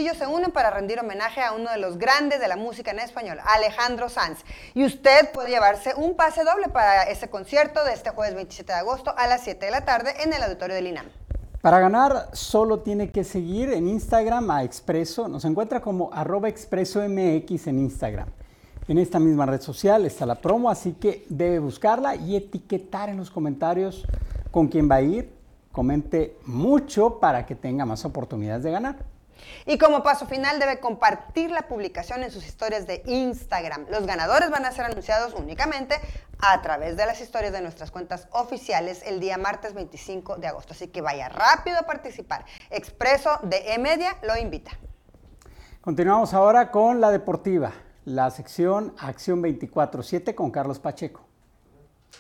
Hermosillo se unen para rendir homenaje a uno de los grandes de la música en español, Alejandro Sanz. Y usted puede llevarse un pase doble para ese concierto de este jueves 27 de agosto a las 7 de la tarde en el auditorio del INAM. Para ganar, solo tiene que seguir en Instagram a Expreso. Nos encuentra como @ExpresoMX en Instagram. En esta misma red social está la promo, así que debe buscarla y etiquetar en los comentarios con quién va a ir. Comente mucho para que tenga más oportunidades de ganar. Y como paso final debe compartir la publicación en sus historias de Instagram. Los ganadores van a ser anunciados únicamente a través de las historias de nuestras cuentas oficiales el día martes 25 de agosto. Así que vaya rápido a participar. Expreso de E-Media lo invita. Continuamos ahora con la deportiva, la sección Acción 24/7 con Carlos Pacheco.